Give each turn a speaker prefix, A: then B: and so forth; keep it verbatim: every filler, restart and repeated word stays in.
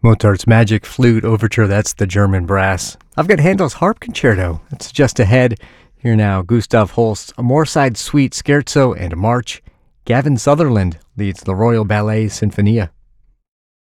A: Mozart's Magic Flute Overture, that's the German brass. I've got Handel's Harp Concerto, that's just ahead. Here now, Gustav Holst's A Moorside Suite Scherzo and a March. Gavin Sutherland leads the Royal Ballet Sinfonia.